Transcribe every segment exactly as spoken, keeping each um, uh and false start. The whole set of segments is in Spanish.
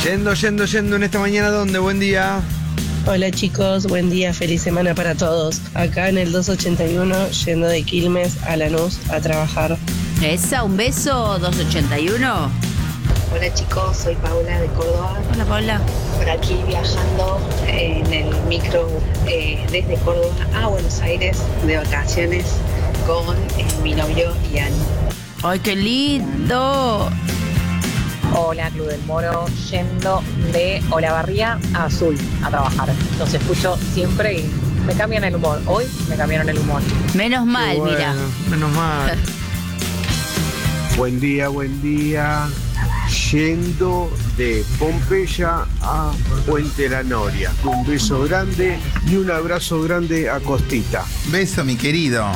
Yendo, yendo, yendo en esta mañana, ¿dónde? Buen día. Hola chicos, buen día, feliz semana para todos. Acá en el doscientos ochenta y uno, yendo de Quilmes a Lanús a trabajar. Esa, un beso, doscientos ochenta y uno. Hola chicos, soy Paula de Córdoba. Hola Paula. Por aquí viajando en el micro eh, desde Córdoba a Buenos Aires de vacaciones con eh, mi novio Ian. ¡Ay, qué lindo! Hola, Club del Moro, yendo de Olavarría a Azul a trabajar. Los escucho siempre y me cambian el humor. Hoy me cambiaron el humor. Menos mal, Bueno, mira. menos mal. Buen día, buen día. Yendo de Pompeya a Puente La Noria. Un beso grande y un abrazo grande a Costita. Beso, mi querido.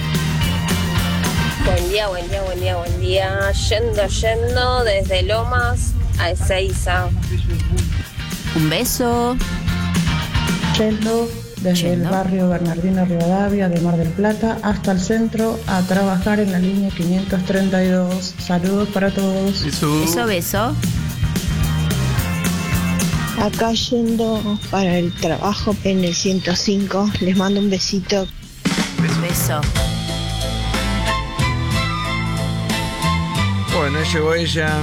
Buen día, buen día, buen día, buen día. Yendo, yendo desde Lomas a Ezeiza. Un beso. Yendo desde Yendo. el barrio Bernardino Rivadavia de Mar del Plata hasta el centro a trabajar en la línea quinientos treinta y dos. Saludos para todos. Beso. Beso, beso. Acá yendo para el trabajo en el ciento cinco. Les mando un besito. Beso. Bueno, ahí llegó ella.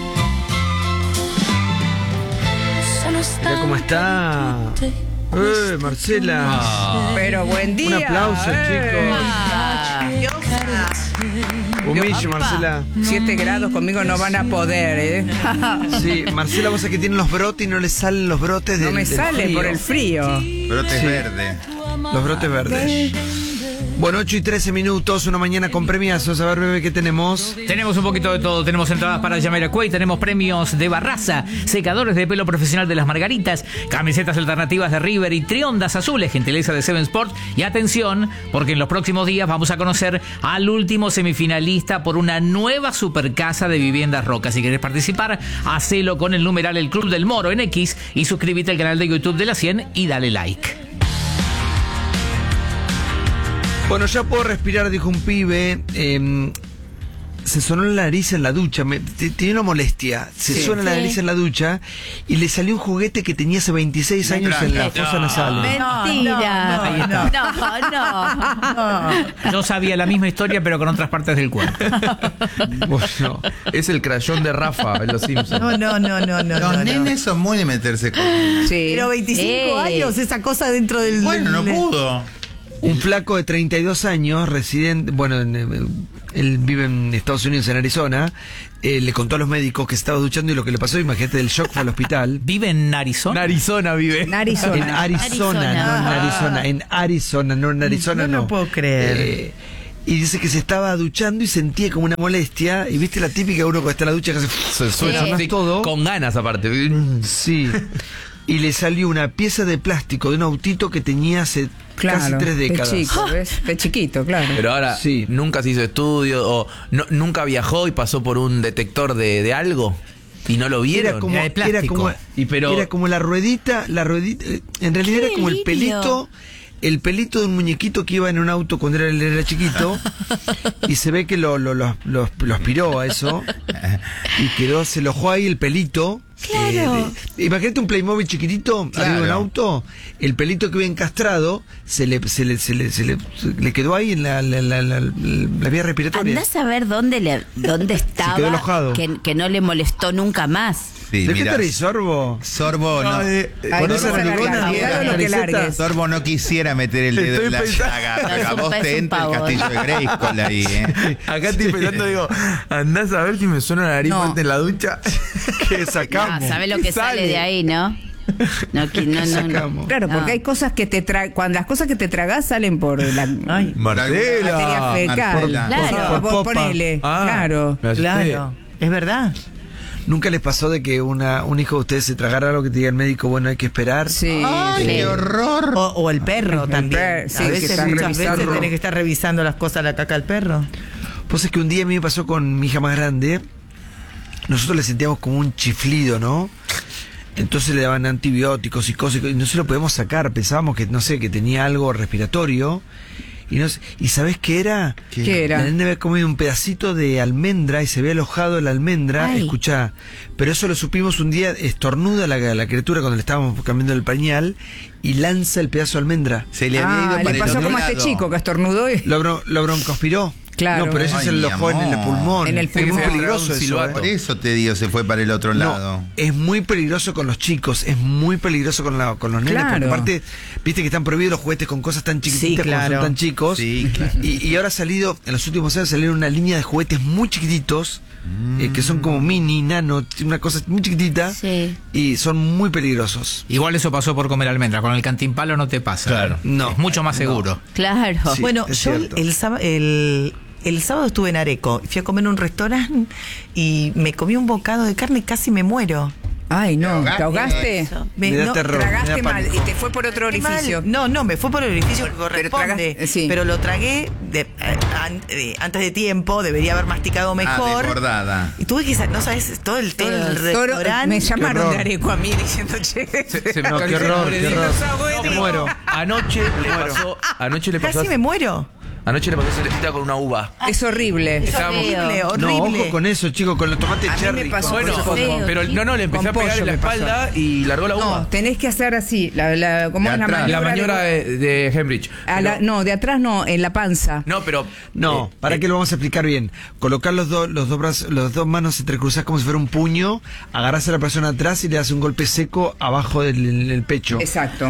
Mira cómo está. Eh, Marcela. Ah. Pero buen día. Un aplauso, eh. chicos. Humillo, Marcela. Siete grados conmigo no van a poder, ¿eh? Sí, Marcela, vos sabés que tiene los brotes y no le salen los brotes del No me del sale frío. por el frío. Brotes Sí. verde. Los brotes verdes. Bueno, ocho y trece minutos, una mañana con premiazos. A ver, bebé, ¿qué tenemos? Tenemos un poquito de todo. Tenemos entradas para Jamiroquai, tenemos premios de Barraza, secadores de pelo profesional de Las Margaritas, camisetas alternativas de River y triondas azules, gentileza de Seven Sport. Y atención, porque en los próximos días vamos a conocer al último semifinalista por una nueva supercasa de Viviendas Roca. Si querés participar, hacelo con el numeral El Club del Moro en X y suscríbete al canal de YouTube de La cien y dale like. Bueno, ya puedo respirar, dijo un pibe. Eh, se sonó la nariz en la ducha. Me, t- tenía una molestia. Se Sí. suena la Sí. nariz en la ducha y le salió un juguete que tenía hace veintiséis años en la fosa nasal. Mentira. Ahí está. No, no. Yo sabía la misma historia, pero con otras partes del cuerpo. Bueno, Es el crayón de Rafa en Los Simpsons. No, no, no, no, no. Los no, nenes son muy de meterse cosas. Sí. Pero veinticinco Eh. años, esa cosa dentro del... Bueno, no del- pudo. un flaco de treinta y dos años, residente, bueno, en, eh, él vive en Estados Unidos, en Arizona, eh, le contó a los médicos que se estaba duchando y lo que le pasó, imagínate, del shock fue al hospital. ¿Vive en Arizona? En Arizona vive. En Arizona. Arizona, Arizona. no en Arizona, en Arizona, no en Arizona, No no. lo puedo creer. Eh, y dice que se estaba duchando y sentía como una molestia, y viste la típica, uno cuando está en la ducha que hace... Se suena Sí. todo. con ganas aparte. Sí. Y le salió una pieza de plástico de un autito que tenía hace Claro, casi tres décadas. De chico, ¿ves? De chiquito, claro. Pero ahora Sí. nunca se hizo estudio o no- nunca viajó y pasó por un detector de, de algo y no lo vieron. Era como, Era de era plástico. como, Y pero- era como la ruedita, la ruedita, eh, en realidad ¡Qué era como el delirio! pelito, el pelito de un muñequito que iba en un auto cuando era, él era chiquito, y se ve que lo, lo, lo, lo- lo aspiró a eso, y quedó, se lo dejó ahí el pelito. Claro. Eh, de- imagínate un Playmobil chiquitito Claro. arriba de un auto, el pelito que iba encastrado se le, se le, se le, se le, se le quedó ahí en la, la, la, la- la vía respiratoria. Andás a ver dónde, le, dónde estaba. quedó enojado. Que, que no le molestó nunca más. Sí, ¿De qué mira, te reís, Sorbo? Sorbo no. Ay, con no esa se narigona, larga, mira, lo que camiseta. largues. Sorbo no quisiera meter el dedo Estoy en la pensando- llaga. No, es Acá un- vos es te un entra el pavón. castillo de Grayskull ahí, ¿eh? Acá estoy pensando, digo, andás a ver si me suena la nariz No. fuerte en la ducha. ¿Qué No, sacamos? ¿sabés lo que sale? sale? de ahí, no? No, que- no, no, no. Sacamos. Claro, porque No. hay cosas que te tragan. Cuando las cosas que te tragas salen por la Ay, materia Marcela. fecal. Claro. Por- por- Popa. ponele. Ah, Claro. me asusté. claro. Es verdad. ¿Nunca les pasó de que una, un hijo de ustedes se tragara algo que te diga el médico, bueno, hay que esperar? Sí. ¡Ay, Sí. qué horror! O, o el perro El también. per- sí, a que veces, está muchas revisando. veces tenés que estar revisando las cosas, la caca del perro. Pues es que un día a mí me pasó con mi hija más grande, nosotros le sentíamos como un chiflido, ¿no? Entonces le daban antibióticos y cosas, y no se lo podíamos sacar, pensábamos que, no sé, que tenía algo respiratorio, Y, no, sé- ¿y sabés qué era? ¿Qué era? La nena había comido un pedacito de almendra y se había alojado la almendra. Ay. Escuchá, pero eso lo supimos un día, estornuda la, la criatura cuando le estábamos cambiando el pañal y lanza el pedazo de almendra. Se le había Ah, ido le para el pasó otro como a este lado. chico que estornudó y... Lo, bron- lo broncoaspiró. Claro. No, pero ese Ay, se lo mi alojó en el amor. pulmón. En el Es muy pulmón. peligroso Un eso. silbato. ¿eh? Por eso te digo, se fue para el otro lado. No, es muy peligroso con los chicos, es muy peligroso con, la, con los nenes, Claro. porque aparte, viste que están prohibidos los juguetes con cosas tan chiquititas Sí, como claro. son tan chicos. Sí, claro. Y, y ahora ha salido, en los últimos años salieron una línea de juguetes muy chiquititos, eh, que son como mini, nano, una cosa muy chiquitita, Sí. y son muy peligrosos. Igual eso pasó por comer almendra. Con el cantimpalo no te pasa. Claro. No. Es mucho más seguro. Claro. Sí, Bueno, es yo cierto. el, sába- el, el sábado estuve en Areco. Fui a comer en un restaurante y me comí un bocado de carne y casi me muero. Ay, no, ¿Te ¿te ahogaste? Eso. Me, Me da no, terror. Tragaste me da mal pánico. y te fue por otro Qué mal. orificio. No, no, me fue por el orificio que Pero corresponde. tragas- sí. Pero lo tragué de- eh, an- eh, antes de tiempo, debería haber masticado Ah, mejor. desbordada. y tuve que sa- no sabes, todo el, todo el Pero todo- restaurante. me llamaron horror. de Areco a mí diciendo, che, Se- se me No, qué acarició horror, el qué horror. dedo. Me muero. Anoche le pasó. Anoche le pasó. Casi me muero. Anoche le pasó a Celestita con una uva. es horrible. Estábamos- Horrible, No, horrible. ojo con eso, chicos, con los tomates A mí cherry. me pasó con- Bueno, Eso fue feo, pero no, no, le empecé Con a pegar pollo en la me pasó. espalda y largó la uva. No, tenés que hacer así, la, la, ¿cómo De es la atrás. maniobra? La de- maniobra de, de Hembridge. a la- Pero- no, de atrás no, en la panza. no, pero. No, eh, ¿para eh, qué lo vamos a explicar bien? Colocar los dos los dos brazos, los dos manos entrecruzadas como si fuera un puño, agarrás a la persona atrás y le das un golpe seco abajo del el pecho. Exacto.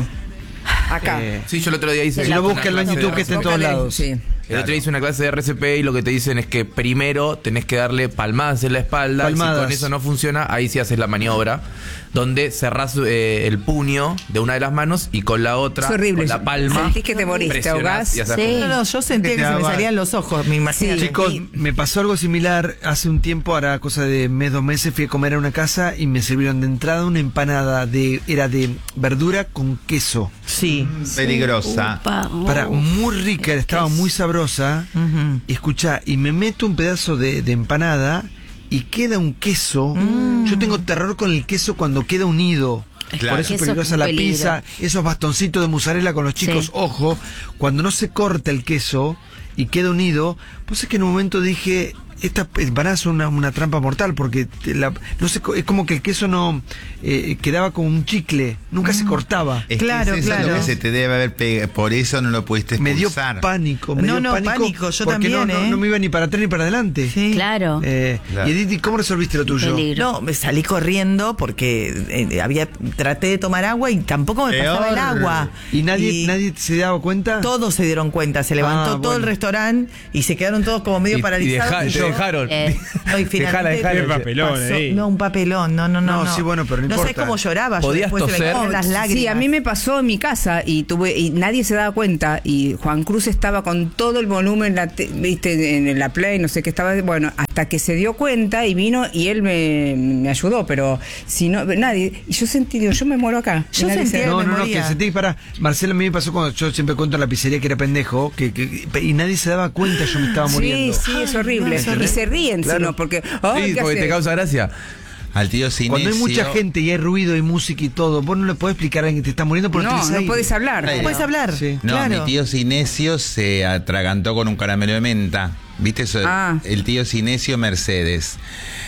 Acá. Eh, Sí, yo el otro día hice. Si no, una busquen en clase YouTube de que está en todos Bócale, lados. Sí. El otro día hice una clase de R C P y lo que te dicen es que primero tenés que darle palmadas en la espalda. Y Palmadas. si con eso no funciona, ahí sí haces la maniobra, donde cerrás eh, el puño de una de las manos y con la otra, Es horrible. con la palma, Sentís que te morís, te presionás ahogás. y haces Sí. No, no, yo sentía Que que te se me daba- salían los ojos, me imagino. Chicos, me pasó algo similar hace un tiempo, ahora cosa de mes, dos meses, fui a comer a una casa y me sirvieron de entrada una empanada de, era de verdura con queso. Sí. Peligrosa. Upa, oh. Para, muy rica, estaba muy sabrosa. Ujú. Y escuchá, y me meto un pedazo de, de empanada y queda un queso. Yo tengo terror con el queso cuando queda unido. Claro. Por eso es Queso es peligrosa un la peligro. pizza, esos bastoncitos de mozzarella con los chicos. Sí. Ojo, cuando no se corta el queso y queda unido, pues es que en un momento dije, esta empanada es una, una trampa mortal porque te la- no sé, es como que el queso no eh, quedaba como un chicle, nunca se cortaba. Es Claro, que es eso claro. lo que se te debe haber pegado. Por eso no lo pudiste Me dio expulsar. pánico, me No, dio no, pánico, pánico, yo porque no, también, no, ¿eh? no me iba ni para atrás ni para adelante. Sí. Claro. Eh, Claro. Y Edith, ¿cómo resolviste lo tuyo? Peligro. No, me salí corriendo porque eh, había traté de tomar agua y tampoco me Peor. pasaba el agua. ¿Y nadie, nadie se daba cuenta? Todos se dieron cuenta, se levantó Ah, todo el bueno. restaurante y se quedaron todos como medio Y- y paralizados. deja- y te yo- dejaron. Eh, No, y finalmente Dejala, dejala. Qué papelón pasó- ahí. No, un papelón, no, no, no. No, sí, bueno, pero no No sabés importa. cómo lloraba. yo ¿Podías después se me toser? caían las lágrimas. Sí, a mí me pasó en mi casa y tuve y nadie se daba cuenta y Juan Cruz estaba con todo el volumen, la te- viste, en la play, no sé qué estaba, bueno, hasta que se dio cuenta y vino y él me, me ayudó, pero si no, nadie, y yo sentí, digo, yo me muero acá. Y Yo nadie sentía se- No, me no, no, moría. que sentí para. Marcelo, a mí me pasó cuando yo siempre cuento en la pizzería que era pendejo, que, que- y nadie se daba cuenta, yo me estaba muriendo. Sí, sí, es horrible. no, es y se ríen, Claro. sino porque, ay, Sí, ¿qué porque hace? te causa gracia. Al tío Sinesio. Cuando hay mucha gente y hay ruido y música y todo, vos no le podés explicar a alguien que te está muriendo porque No, tenés no aire. puedes hablar. No puedes hablar. Sí. No, claro. mi tío Sinesio se atragantó con un caramelo de menta. ¿Viste eso? Ah. El tío Sinesio Mercedes.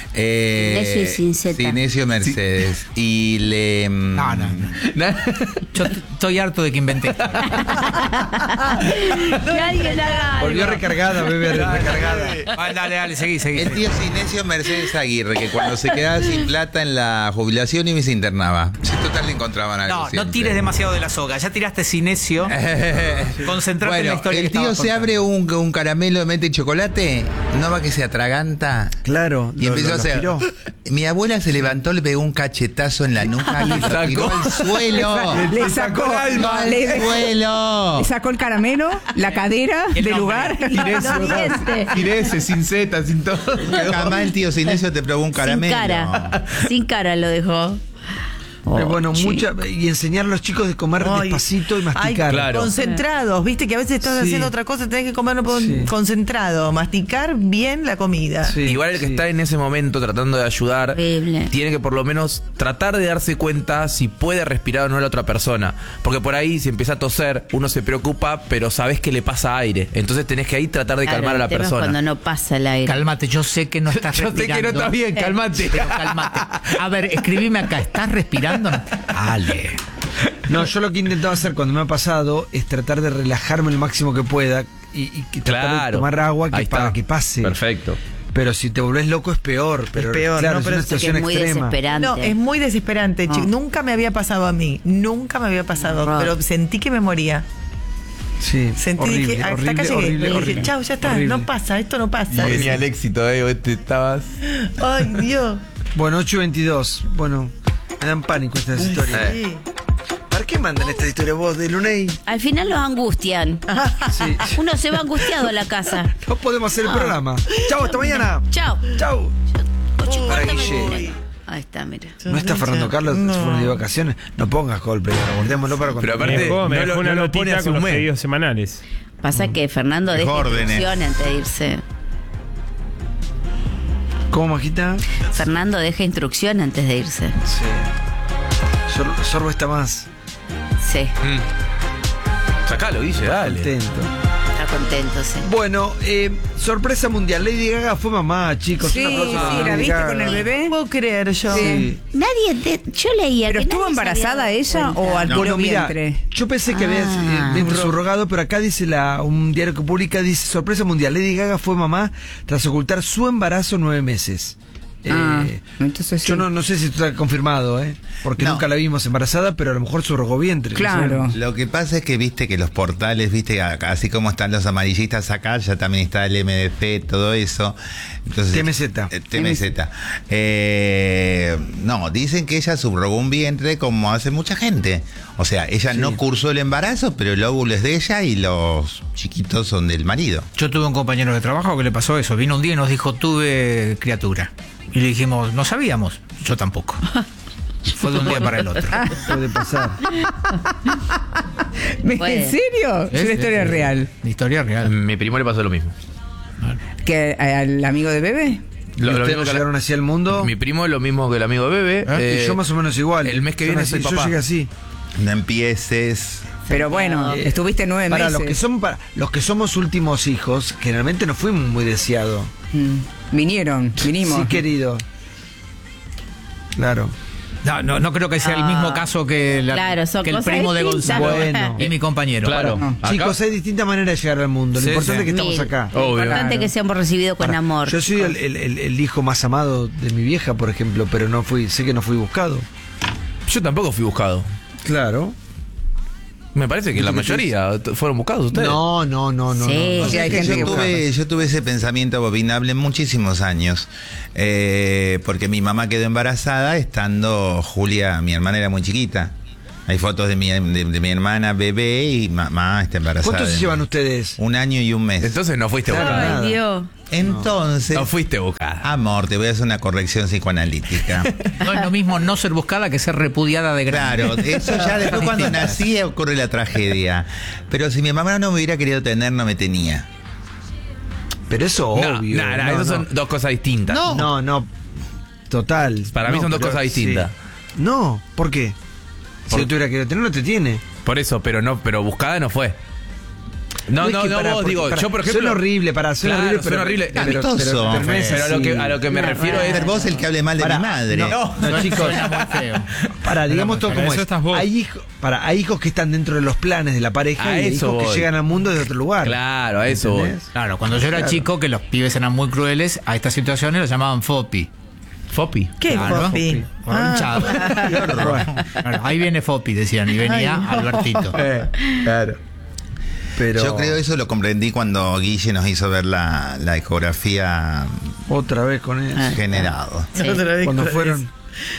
Eh, Sinesio y sin zeta. Sinesio Mercedes. Y le. mm, No, no, no. Yo t- estoy harto de que inventé. que alguien haga Volvió algo. recargada, bebé, recargada. Ah, dale, dale, seguí, seguí. El tío Sinesio Mercedes Aguirre, que cuando se quedaba sin plata en la jubilación y se internaba. Sí, total le encontraban algo. No, no siempre. tires demasiado de la soga. Ya tiraste Sinesio. Concentrate en la Bueno, historia. el que tío estabas se contando. abre un, un caramelo de menta y chocolate, no va que se atraganta. Claro, Y lo- empezó lo- a lo hacer. aspiró. Mi abuela se levantó, le pegó un cachetazo en la nuca y lo tiró al suelo. Le sacó el alma, le, ¡Al suelo! le sacó el caramelo, la cadera El del nombre. lugar. Diente. Tirese, sin Z, sin todo. Jamás el tío Sinesio te probó un Sin caramelo. cara. Sin cara lo dejó. Eh, bueno, chico. mucha, y enseñar a los chicos de comer Ay, despacito y masticar. ay, Claro. concentrados, viste que a veces estás Sí. haciendo otra cosa, tenés que comer Sí. concentrado, masticar bien la comida. Sí, Igual el que sí. está en ese momento tratando de ayudar, Horrible. tiene que por lo menos tratar de darse cuenta si puede respirar o no la otra persona. Porque por ahí, si empieza a toser, uno se preocupa, pero sabes que le pasa aire. Entonces tenés que ahí tratar de Claro, calmar a la el tema es persona. cuando no pasa el aire. Cálmate, yo sé que no estás Yo sé que respirando. no estás bien, cálmate. Pero cálmate. A ver, escribime acá, ¿estás respirando? Dale. No, yo lo que he intentado hacer cuando me ha pasado es tratar de relajarme el máximo que pueda y, y que tratar de Claro. tomar agua que Ahí para está. que pase. Perfecto. Pero si te volvés loco es peor. Pero, peor, claro, no, es pero una es que es situación muy extrema. desesperante. No, es muy desesperante. No. chico. Nunca me había pasado a mí. Nunca me había pasado. Horror. Pero sentí que me moría. Sí, Sentí horrible, que hasta horrible, acá llegué. horrible, Le dije, horrible. chau, ya está. Horrible. No pasa, esto no pasa. Venía el éxito, ¿eh? Vos te estabas. Ay, Dios. Bueno, ocho veintidós. Bueno, me dan pánico estas historias. Sí. ¿Para qué mandan esta historia vos de Luney? Al final los angustian. Sí. Uno se va angustiado a la casa. No podemos hacer el programa. Chau, hasta mañana. Chao. Chau. Ocho y Para cuarto me Guille. mira. Ahí está, mira. No está Fernando Carlos, No. se fueron de vacaciones. No pongas Coldplay, guardémoslo para Pero cuando aparte, Me dejó, me no dejó lo- una no lo pone notita hace con un los mes. pedidos semanales. Pasa que Fernando deja órdenes. instrucción antes de irse. ¿Cómo, Majita? Fernando deja instrucción antes de irse. Sí. Sor- Sorbo está más Sí, Mm. Sacalo, Guille, dale. contento. está contento, sí. Bueno, eh, sorpresa mundial. Lady Gaga fue mamá, chicos. Sí, Un aplauso sí, para ¿la Lady viste Gaga. con el bebé? No puedo creer yo. Sí. Nadie, te- yo leía ¿Pero que estuvo nadie se embarazada había ella dado o cuenta. al No, puro no, mira, vientre? yo pensé que había Ah. eh, vientre subrogado, pero acá dice la, un diario que publica, dice sorpresa mundial. Lady Gaga fue mamá tras ocultar su embarazo nueve meses. Ah, Eh, entonces sí. Yo no, no sé si está confirmado, ¿eh? Porque No. nunca la vimos embarazada, pero a lo mejor subrogó vientre. no sé. Claro. Lo que pasa es que viste que los portales, viste, acá, así como están los amarillistas acá, ya también está el M D P, todo eso. Entonces, T M Z. eh, T M Z. Eh, no, dicen que ella subrogó un vientre como hace mucha gente. O sea, ella Sí. no cursó el embarazo, pero el óvulo es de ella y los chiquitos son del marido. Yo tuve un compañero de trabajo que le pasó eso. Vino un día y nos dijo, tuve criatura. Y le dijimos, no sabíamos. Yo tampoco. Fue de un día para el otro. Puede pasar. ¿En Puede. serio? Es una historia real. La historia real. Mi primo le pasó lo mismo. ¿Que al amigo de bebé? ¿Y Lo- lo ustedes mismo que la- llegaron así al mundo? Mi primo lo mismo que el amigo de Bebe. ¿Eh? Y yo más o menos igual. El mes que Yo viene nací- soy Yo papá. llegué así. No empieces. Pero bueno, Eh, estuviste nueve Para meses. los que son para los que somos últimos hijos, generalmente no fuimos muy deseados. Mm. Vinieron, vinimos. Sí, querido. Claro. No, no, no creo que sea el mismo caso que, la- Claro, son que el cosas primo de distintas. Gonzalo Bueno. y mi compañero. Claro. No. Acá- Chicos, hay distintas maneras de llegar al mundo. Lo Sí, importante sí. es que estamos Mil. acá. Lo Obvio. importante es que seamos recibidos con Para- amor. Yo soy el, el- el- el hijo más amado de mi vieja, por ejemplo, pero no fui, sé que no fui buscado. Yo tampoco fui buscado. Claro. Me parece que la mayoría t- fueron buscados ustedes. No, no, no, no. Sí. no. Sí, hay Que gente yo, que tuve, yo tuve ese pensamiento abominable muchísimos años, eh, porque mi mamá quedó embarazada estando Julia, mi hermana era muy chiquita. Hay fotos de mi, de, de mi hermana bebé y mamá está embarazada. ¿Cuántos se llevan ustedes? Un año y un mes. Entonces no fuiste Claro. buscada. nada. Ay, Dios. Entonces, No fuiste buscada. amor, te voy a hacer una corrección psicoanalítica. No es lo mismo no ser buscada que ser repudiada de grande. Claro, eso ya después cuando nací ocurre la tragedia. Pero si mi mamá no me hubiera querido tener, no me tenía. Pero eso No, obvio. no, no, No, esas no. son dos cosas distintas. No, no, no. Total. Para mí No, son dos pero cosas distintas. sí. No, ¿por qué? Si Por- yo tuviera que tener, no te tiene. Por eso, pero no, pero buscada no fue. No, es no, que no, pará, vos porque- digo, pará, yo por ejemplo. Suena horrible, para suena Claro, horrible, pero, suena horrible. pero, pero, Amistoso, pero- pero no es Pero a lo que, así. a lo que me refiero es. Ser vos el que hable mal de Pará, mi madre. No, no, chicos. Suena muy feo. Para, digamos todo para como eso es. estás vos. Hay hijos, para, hay hijos que están dentro de los planes de la pareja A y hay eso hijos que voy. llegan al mundo de otro lugar. Claro, a eso voy. ¿Entendés? Claro, cuando yo era Claro. chico, que los pibes eran muy crueles, a estas situaciones los llamaban Fopi. Fopi. ¿Qué Claro. Fopi? Bueno, hinchado. Claro, ahí viene Fopi, decían, y venía Albertito. Eh, claro. Pero Yo creo eso lo comprendí cuando Guille nos hizo ver la, la ecografía otra vez con eso. Ah. generado. Sí. Otra vez Cuando con fueron.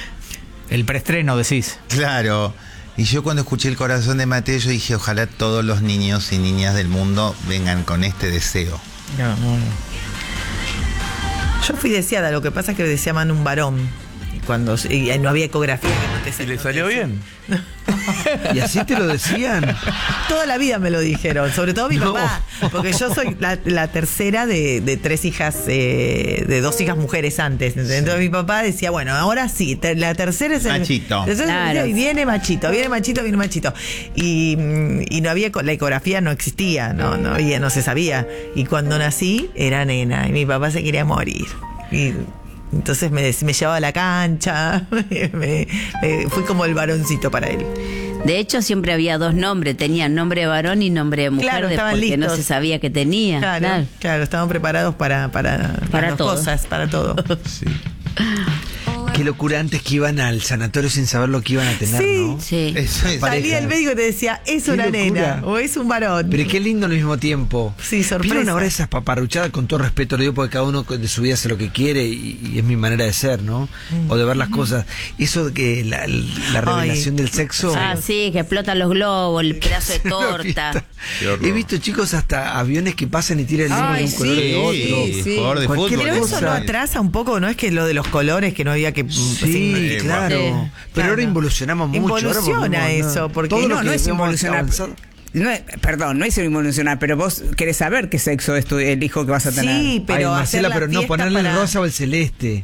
El preestreno, decís. Claro. Y yo cuando escuché el corazón de Mateo, yo dije, ojalá todos los niños y niñas del mundo vengan con este deseo. Yo fui deseada, lo que pasa es que deseaban un varón. cuando y no había ecografía. Que no te ¿Y le salió bien? ¿Y así te lo decían? Toda la vida me lo dijeron, sobre todo mi No. papá, porque yo soy la, la tercera de, de tres hijas, eh, de dos hijas mujeres antes. Entonces mi papá decía, bueno, ahora sí, te- la tercera es el Machito. Entonces, Claro. y viene machito, viene machito, viene machito. Y, mm, y no había, la ecografía no existía, no, no había, no se sabía. Y cuando nací, era nena, y mi papá se quería morir. Y entonces me, me llevaba a la cancha, me, me- fui como el varoncito para él. De hecho, siempre había dos nombres. Tenían nombre de varón y nombre de mujer, Claro, de- estaban porque no listos. se sabía que tenía. Claro, Claro. claro, estaban preparados para, para, Para las todo. cosas, para todo. Sí. Qué locura antes que iban al sanatorio sin saber lo que iban a tener, Sí. ¿no? Sí. Eso es. Salía el médico y te decía, es Qué una locura. nena o es un varón. Pero qué lindo al mismo tiempo. Sí, sorpresa. ¿Vieron ahora esas paparruchadas? Con todo respeto, lo digo porque cada uno de su vida hace lo que quiere y, y es mi manera de ser, ¿no? O de ver las cosas. Eso de que la, la revelación del sexo. Ah, sí, que explotan los globos, el pedazo de Lo he torta. visto. Qué horror. He visto, chicos, hasta aviones que pasan y tiran el humo de Ay, un color sí, de otro. sí, sí. Jugador de Cualquier fútbol. Pero cosa. eso no atrasa un poco, ¿no? Es que lo de los colores que no había que... Sí, Sí, claro. sí. Pero Claro. ahora involucionamos mucho. ahora Involuciona volvemos, eso, porque todo lo no, que no es hemos involucionar. avanzado- No es- perdón, no es involucionar, pero vos querés saber qué sexo es tu, el hijo que vas a tener. Sí, pero Ay, hacer Marcela, la pero no fiesta ponerle para- el rosa o el celeste.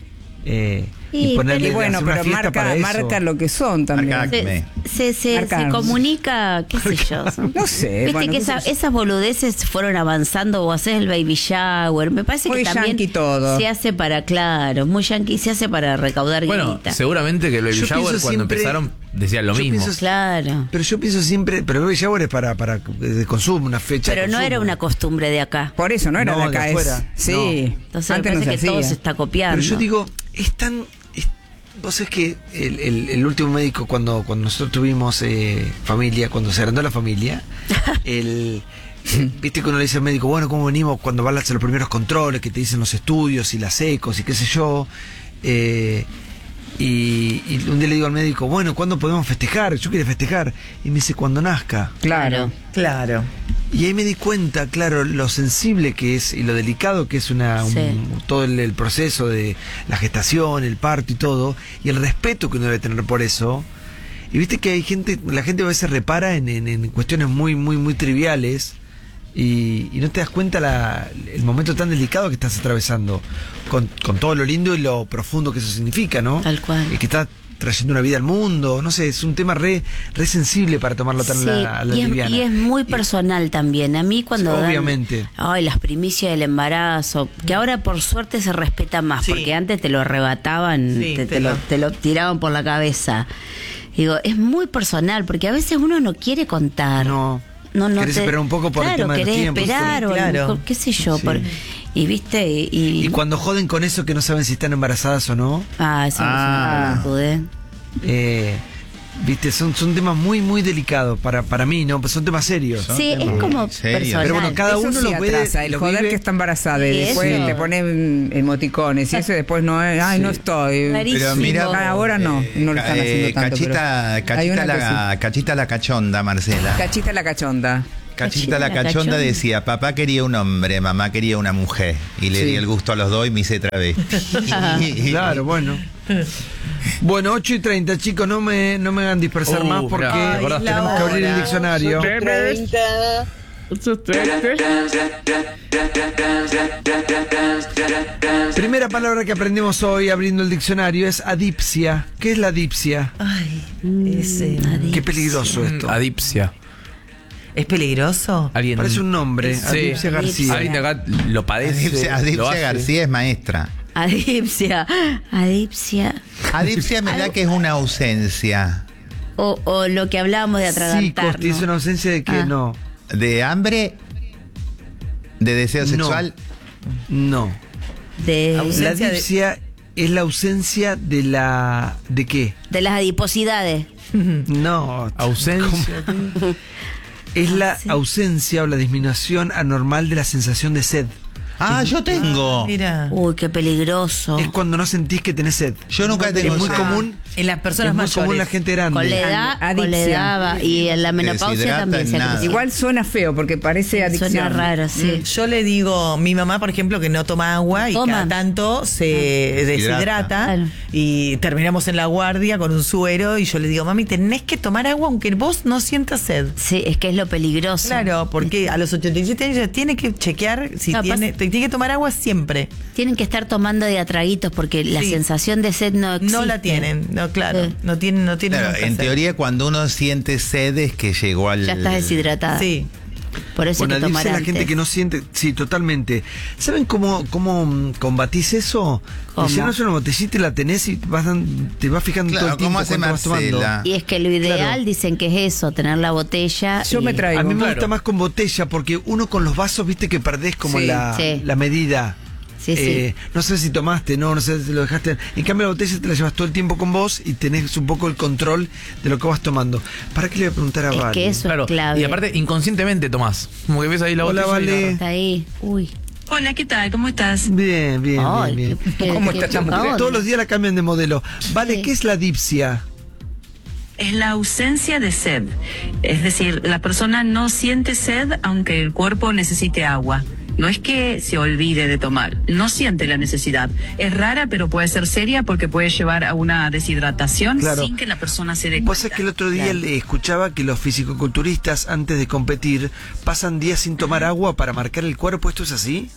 Eh, Y, y ponerle Y bueno, hacer una pero fiesta marca, para eso. marca lo que son también. Marca- Se, se, se, Marca- se comunica, qué sé yo. No sé, Viste bueno, que qué sé esa- yo. esas boludeces fueron avanzando, o haces el baby shower. Me parece Muy que también yankee todo. se hace para, claro, muy yankee, se hace para recaudar Bueno, guita. seguramente que el baby Yo shower pienso cuando siempre- empezaron decían lo yo mismo. pienso- Claro. Pero yo pienso siempre, pero el baby shower es para, para de consumo, una fecha Pero de no consumo. era una costumbre de acá. Por eso no era No, de acá. de es- afuera, sí. no. Entonces me Antes no parece se que todo hacía. se está copiando. Pero yo digo, es tan... es- vos sabés que el, el- el último médico, cuando, cuando nosotros tuvimos eh, familia, cuando se agrandó la familia, el... eh, Viste que uno le dice al médico, bueno, ¿cómo venimos cuando van a hacer los primeros controles, que te dicen los estudios y las ecos y qué sé yo? Eh, y, y un día le digo al médico, bueno, ¿cuándo podemos festejar? Yo quiero festejar. Y me dice, cuando nazca. Claro. Claro. Y ahí me di cuenta, claro, lo sensible que es y lo delicado que es una un- Sí. todo el, el proceso de la gestación, el parto y todo, y el respeto que uno debe tener por eso. Y viste que hay gente, la gente a veces repara en, en- en cuestiones muy, muy, muy triviales y, y no te das cuenta la, el momento tan delicado que estás atravesando, con, con todo lo lindo y lo profundo que eso significa, ¿no? Tal cual. Y que está trayendo una vida al mundo, no sé, es un tema re, re sensible para tomarlo tan Sí, a la, a la y, es, liviana. y es muy personal también. A mí cuando dan- Obviamente. ay, las primicias del embarazo, que ahora por suerte se respeta más, Sí. porque antes te lo arrebataban, Sí, te, te te lo, lo- te lo tiraban por la cabeza. Digo, es muy personal, porque a veces uno no quiere contar. No. No, no Querés te- esperar un poco por el claro, tema de los querés tiempos, esperar, sí, o a lo claro. mejor, qué sé yo. Sí. por- y viste, y, Y cuando joden con eso que no saben si están embarazadas o no, ah, eso Ah. no es una eh, viste, son, son temas muy, muy delicados para, para mí, ¿no? Pues son temas serios. Son Sí, es temas como muy serios. personal. Pero bueno, cada Eso uno sí lo puede- atrasa, el lo joder vive- que está embarazada y Sí, después eso. le ponen emoticones y eso después no es, ay, no estoy. Rarísimo. Pero mira, Ah, ahora no, no lo están eh, haciendo tanto. Cachita, pero hay cachita, una que la, cachita la cachonda, Marcela. sí. Cachita la cachonda. Cachita la Cachita la cachonda cachonda. decía, papá quería un hombre, mamá quería una mujer. Y le Sí. di el gusto a los dos y me hice travesti. Claro, bueno. Bueno, ocho y treinta, chicos, no me, no me hagan dispersar Uh, más porque mirá, Ay, la tenemos que abrir el hora. diccionario. Primera palabra que aprendemos hoy abriendo el diccionario es adipsia. ¿Qué es la adipsia? Ay, ese. Qué peligroso esto. Adipsia. ¿Es peligroso? Alguien. Parece un nombre, Sí. Adipsia García. Alguien de acá lo padece. Adipsia, lo Adipsia hace. García es maestra. Adipsia, adipsia. Adipsia me da que es una ausencia. O, o lo que hablábamos de Sí, atragantarnos. Costi, es una ausencia de que Ah. no. ¿De hambre? ¿De deseo No. sexual? No. de, La Ausencia de- adipsia es la ausencia de la... ¿De qué? de las adiposidades. No. Ausencia. Es la Sí. ausencia o la disminución anormal de la sensación de sed. Ah, yo tengo. Mira. Uy, qué peligroso. Es cuando no sentís que tenés sed. Yo nunca tengo Es muy sed. común. En las personas es muy mayores. común la gente grande. Con la edad, con la Adicción. edad va- y en la menopausia deshidrata también se nada. hace. Igual suena feo porque parece adicción. Suena raro, sí. Mm, Yo le digo, mi mamá, por ejemplo, que no toma agua y Toma. cada tanto se deshidrata Deshidrata. Claro. y terminamos en la guardia con un suero y yo le digo, mami, tenés que tomar agua aunque vos no sientas sed. Sí, es que es lo peligroso. Claro, porque a los ochenta y siete años ya tiene que chequear si No, tiene, pasa- te- tiene que tomar agua siempre. Tienen que estar tomando de a traguitos porque la Sí. sensación de sed no existe. No la tienen, no, claro, Sí. no tienen, no tienen Claro, nunca en sed. teoría, cuando uno siente sed es que llegó al. Ya estás deshidratada. Sí. Por eso Bueno, hay que tomar dice la antes. gente que no siente, sí, totalmente. ¿Saben cómo, cómo mm, combatís eso? ¿Cómo? Si no es una botellita y la tenés y vas dan- te vas fijando Claro, todo el tiempo ¿cómo hace cuánto vas tomando. Marcela? Y es que lo ideal Claro. dicen que es eso, tener la botella. Yo y- me traigo. A mí me Claro. gusta más con botella porque uno con los vasos, viste que perdés como Sí, la, sí. la medida. Sí, sí. Eh, no sé si tomaste, no, no sé si lo dejaste. En cambio la botella te la llevas todo el tiempo con vos y tenés un poco el control de lo que vas tomando. ¿Para qué le voy a preguntar a Es Vale? que eso Claro. es clave. Y aparte, inconscientemente tomás. Como que ves ahí la Hola, botella. y Vale. la- Está ahí. Uy. Hola, ¿qué tal? ¿Cómo estás? Bien, bien, Ay, bien, bien. qué- ¿Cómo qué está esta mujer? chocadón. Todos los días la cambian de modelo. Vale, Sí. ¿qué es la dipsia? Es la ausencia de sed. Es decir, la persona no siente sed aunque el cuerpo necesite agua. No es que se olvide de tomar, no siente la necesidad. Es rara, pero puede ser seria porque puede llevar a una deshidratación Claro. sin que la persona se dé Vos cuenta. sabés que el otro día le escuchaba que los fisicoculturistas antes de competir pasan días sin tomar agua para marcar el cuerpo. ¿Esto es así?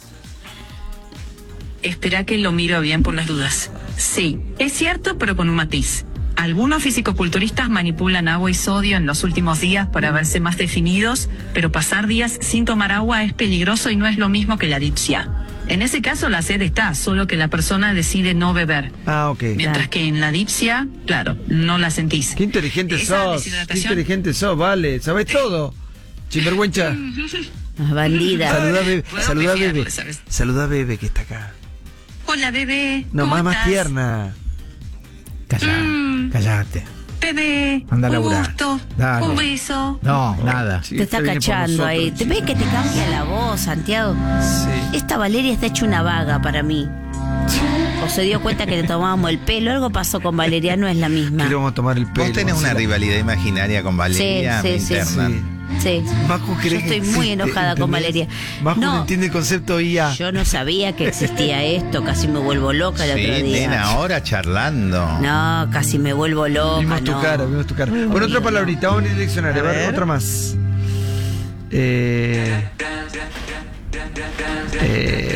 Espera que lo miro bien por las dudas. Sí, es cierto, pero con un matiz. Algunos fisicoculturistas manipulan agua y sodio en los últimos días para verse más definidos, pero pasar días sin tomar agua es peligroso y no es lo mismo que la dipsia. En ese caso la sed está, solo que la persona decide no beber. Ah, ok. Mientras que en la dipsia, claro, no la sentís. Qué inteligente Esa sos. Qué deshidratación- inteligente sos, Vale. Sabés todo. Sinvergüenza. Bandida. Saludá a Bebe. Puedo Saludá a confiarlo, Bebe. ¿sabes? Saludá a Bebe que está acá. Hola, bebé. No, ¿Cómo más, más estás? tierna. Callá, Mm. callate. Bebé, Anda a un laburar. gusto, Dale. un beso. No, nada. Sí, Te está viene por cachando ahí. nosotros, ¿Te ves que te cambia la voz, Santiago? Sí. Esta Valeria está hecha una vaga para mí. O se dio cuenta que le tomábamos el pelo. Algo pasó con Valeria, no es la misma. Que le vamos a tomar el pelo. Vos tenés una Marcela. rivalidad imaginaria con Valeria, Sí, me sí, sí, internan. Sí. Macu Yo cree que estoy muy existe, enojada con ¿entendés? Valeria. Macu no No, entiende el concepto I A. yo no sabía que existía esto. Casi me vuelvo loca el Sí, otro día. nena, ahora charlando. No, casi me vuelvo loca. Vimos tu no. cara, vimos tu cara. Bueno, otra palabrita, vamos a ir al diccionario. A ver, otra más. Eh, eh,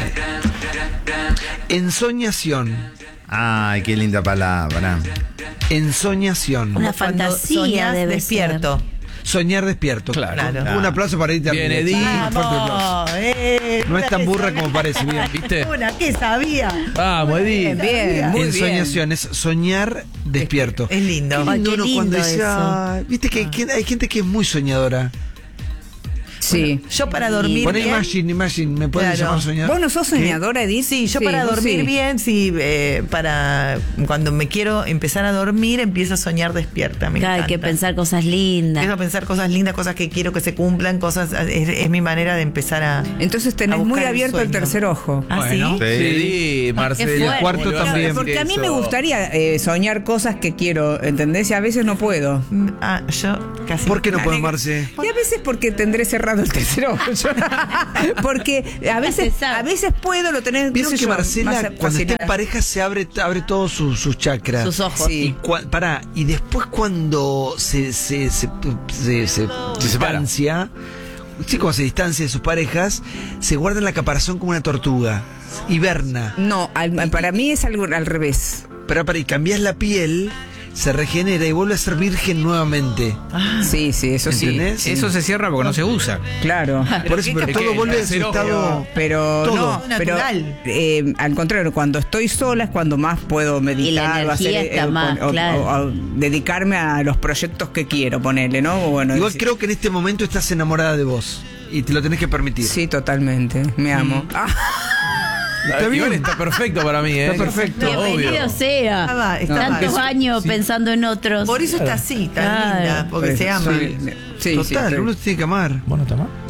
ensoñación. Ay, qué linda palabra. Ensoñación. Una Cuando fantasía soñás debe despierto. Soñar despierto. Claro. Un aplauso para Edith. Bien, Armida. Edith. Un fuerte aplauso. Vamos, eh, No es una tan que burra sabía. como parece, bien. ¿Viste? Una que sabía. Vamos, Edith. Bien, muy bien. Ensoñación es soñar despierto. Es lindo. Qué Ay, lindo qué uno lindo cuando dice, eso. "Ah", viste que, que hay gente que es muy soñadora. Sí. Yo para dormir Poné bien. Imagine, Imagine, ¿me pueden Claro. llamar soñadora? ¿Vos no sos ¿Qué? soñadora, Edith? Sí, yo Sí, para vos dormir sí. bien, sí, eh, para cuando me quiero empezar a dormir, empiezo a soñar despierta. Me Hay que encanta. pensar cosas lindas. Empiezo a pensar cosas lindas, cosas que quiero que se cumplan, cosas es, es mi manera de empezar a. Entonces tenés a buscar muy el abierto el sueño. tercer ojo. ¿Ah, Bueno, sí? Edith, Marcela. Qué fuerte. Cuarto ¿cómo le vas a también. decir Porque a mí me eso? gustaría eh, soñar cosas que quiero, ¿entendés? Y a veces no puedo. Mm, Ah, yo casi. ¿Por qué no puedo amarse? Y a veces porque tendré cerrado el tercer ojo. Yo- porque a veces, a veces puedo, lo tenés. Vieron qué sé que yo, Marcela, más cuando está facilidad. en pareja, se abre, abre todos sus, sus chakras. Sus ojos. Sí. Y cua- pará, y después cuando se, se, se, se, se separa. distancia, sí, cuando se distancia de sus parejas, se guarda en la caparazón como una tortuga. Hiberna. No, al- para mí es algo al revés. Pero para y cambias la piel, se regenera y vuelve a ser virgen nuevamente. Sí, sí, eso sí. ¿Entendés? Eso se cierra porque no se usa. Claro. Por eso, pero qué- todo qué- vuelve a su tercer ojo. estado. Pero Todo. no, pero Natural. eh, al contrario, cuando estoy sola es cuando más puedo meditar Y la o energía hacer, está eh, más, o- o- claro. o- o dedicarme a los proyectos que quiero, ponerle, ¿no? Bueno, Igual sí, creo que en este momento estás enamorada de vos. Y te lo tenés que permitir. sí, totalmente. Me amo. Ah, Está bien. Igual está perfecto para mí, ¿eh? Está perfecto. Bienvenido Obvio. sea. Estaba- estaba- Tantos eso- años sí. pensando en otros. Por eso está así, tan Claro. linda, porque se ama. sí, sí, sí, Total, sí. uno se tiene que amar. ¿Vos no tomás?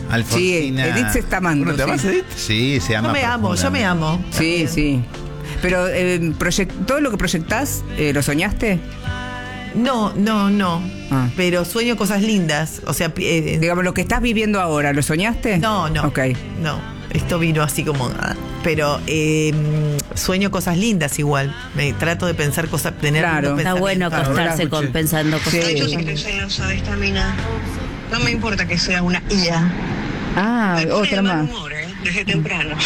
Alfonsina. Sí, Edith se está amando. ¿Bueno, te sí. amas, Edith? Sí, se ama. Yo me amo, yo me amo. Sí, sí. Pero eh, proyec- todo lo que proyectás, eh, ¿lo soñaste? No, no, no. Ah. Pero sueño cosas lindas. O sea, eh, Digamos, lo que estás viviendo ahora, ¿lo soñaste? no, no. Ok. No. Esto vino así como. ah, Pero eh, sueño cosas lindas igual. Me trato de pensar cosas. Tener Claro. lindos Está bueno pensamientos. acostarse con, pensando cosas. Sí. Yo sí que soy celosa de esta mina. No me importa que sea una I A. Ah, Me pone otra de mal más. humor, ¿eh? Desde temprano.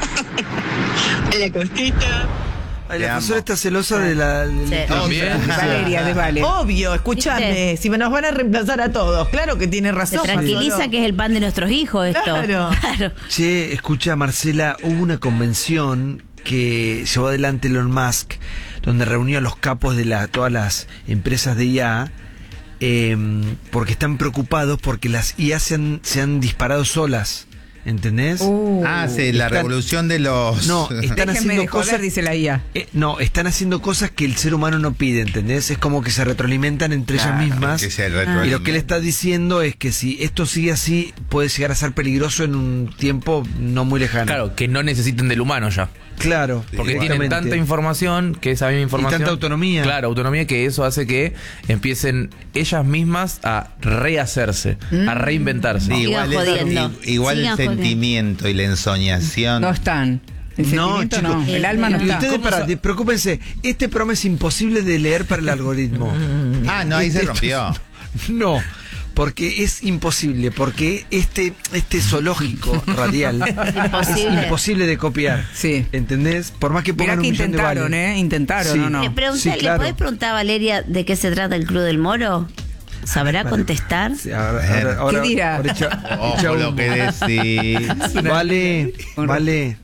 La costita. Ay, Te la amo. profesora está celosa de la... de- Sí. También. Valeria, de Vale. Obvio, escúchame. ¿Viste? Si me nos van a reemplazar a todos. Claro que tiene Se razón. tranquiliza Manolo. que es el pan de nuestros hijos esto. Claro. Claro. Che, escucha, Marcela, hubo una convención que llevó adelante Elon Musk, donde reunió a los capos de la, todas las empresas de I A, eh, porque están preocupados porque las I A se han, se han disparado solas. ¿Entendés? Uh, Ah, sí, la Están- revolución de los... No, están Déjenme haciendo de joder, cosas. dice la I A. Eh, no, están haciendo cosas que el ser humano no pide, ¿entendés? Es como que se retroalimentan entre Claro, ellas mismas. que se Y retroalimentan. lo que él está diciendo es que si esto sigue así, puede llegar a ser peligroso en un tiempo no muy lejano. Claro, que no necesiten del humano ya. Claro. Porque tienen exactamente. tanta información que esa misma información. tanta autonomía. Claro, autonomía que eso hace que empiecen ellas mismas a rehacerse, a reinventarse. Sí, Sigan igual, es- jodiendo. i- igual el Sigan jodiendo. sentimiento y la ensoñación. No están. El No, sentimiento chicos. no. El alma no Y está. ustedes, ¿Cómo pará, sa- de- preocúpense, este programa es imposible de leer para el algoritmo. Ah, no, ahí se Este- rompió. No, porque es imposible, porque este, este zoológico radial imposible. es imposible de copiar. Sí. ¿Entendés? Por más que Mirá pongan que un millón de intentaron, vales. ¿eh? Intentaron, Sí. ¿o no? Le, pregunté, Sí, claro. ¿Le podés preguntar a Valeria de qué se trata el Club del Moro? ¿Sabrá contestar? Sí, ahora- ahora- ahora- ¿Qué dirá? ahora echa- Ojo echa lo humo. que decís. Vale, vale.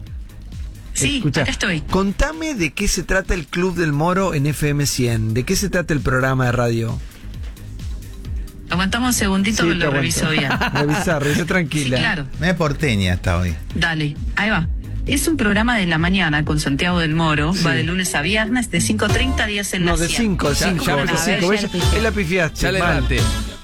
Sí, Escucha, acá estoy. contame de qué se trata el Club del Moro en F M cien. ¿De qué se trata el programa de radio? Aguantamos un segundito Sí, que te lo aguanto. reviso bien. Revisa, revisa tranquila. Sí, claro. Me porteña hasta hoy. Dale, ahí va. Es un programa de la mañana con Santiago del Moro. Sí. Va de lunes a viernes, de cinco treinta días en No, la de cien. cinco, de Ya- cinco, ya de me- cinco. a ver, ¿Ves? ya la pifié. Es la pifiaste. Ya le mal. adelanté.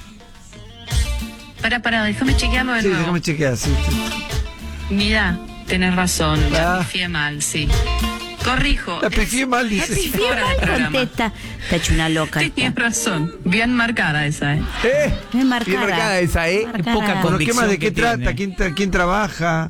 Para, para, déjame chequearlo de Sí, nuevo. déjame chequear. Sí. Mira, tenés razón, la Ah. pifié mal, sí. Corrijo. La pifié es- mal, es dice. cinco horas de Bien programa. contesta. Te ha hecho una loca. Sí, tienes razón. Bien marcada esa, ¿eh? ¿Eh? Bien marcada. Bien marcada esa, ¿eh? Marcada. Poca Bueno, ¿qué convicción más? ¿De qué que tiene. trata? ¿Quién, tra- quién trabaja?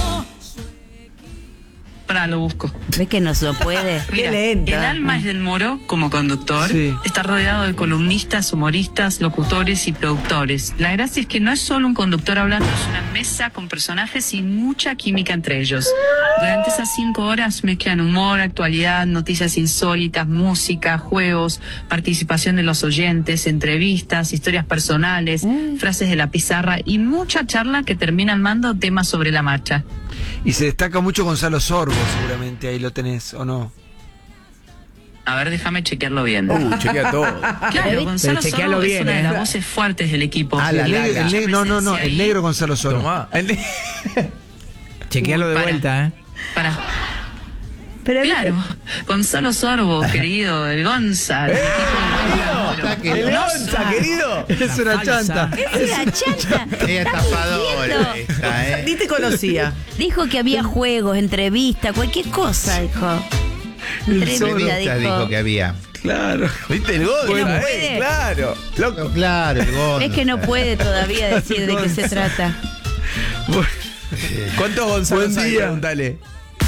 Para, lo busco. ¿Ves que no se lo puede? Mira, lenta. el alma es del Moro como conductor. Sí. Está rodeado de columnistas, humoristas, locutores y productores. La gracia es que no es solo un conductor hablando, es una mesa con personajes y mucha química entre ellos. Durante esas cinco horas mezclan humor, actualidad, noticias insólitas, música, juegos, participación de los oyentes, entrevistas, historias personales, frases de la pizarra y mucha charla que termina armando temas sobre la marcha. Y se destaca mucho Gonzalo Sorbo, seguramente. Ahí lo tenés, ¿o no? A ver, déjame chequearlo bien. Uh, chequea todo. Claro, Gonzalo Pero chequealo Sorbo es bien, una de ¿eh? las voces fuertes del equipo. Ah, la El negro- Lala. el negro- no, no, no, el negro Gonzalo Sorbo. Tomá. Chequealo de Para. vuelta, ¿eh? Para. Pero Claro, Gonzalo Sorbo, querido, el Gonza. del equipo del El Gonza, querido. Es una falsa. chanta. es una chanta. Ella es estafadora mintiendo. esta, ¿eh? Ni te conocía. Dijo que había juegos, entrevistas, cualquier cosa, dijo. Entrevista, Entrevista dijo dijo. que había. Claro. ¿Viste el Gonza? No eh? puede. Claro. Loco, claro, el Gonza. Es que no puede todavía decir de qué se trata. Bueno, ¿Cuántos Gonzalo Buen hay? día. Pregúntale.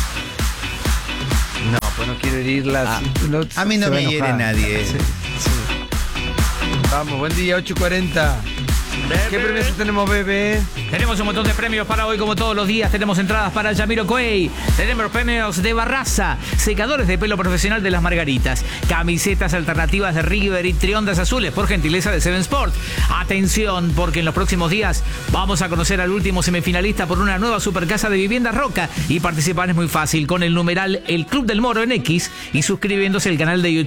no, pues no quiero herirla. sí, no, A mí no se va me hiere enojar. nadie. Sí, sí. Vamos, buen día, ocho y cuarenta. ¿Qué premios tenemos, bebé? Tenemos un montón de premios para hoy, como todos los días. Tenemos entradas para Jamiroquai. Tenemos premios de Barraza, secadores de pelo profesional de las Margaritas, camisetas alternativas de River y triondas azules por gentileza de Seven Sport. Atención, porque en los próximos días vamos a conocer al último semifinalista por una nueva supercasa de vivienda Roca. Y participar es muy fácil con el numeral El Club del Moro en X y suscribiéndose al canal de YouTube.